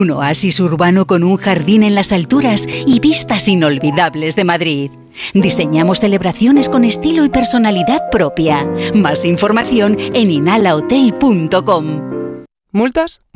Un oasis urbano con un jardín en las alturas y vistas inolvidables de Madrid. Diseñamos celebraciones con estilo y personalidad propia. Más información en inhalahotel.com. ¿Multas?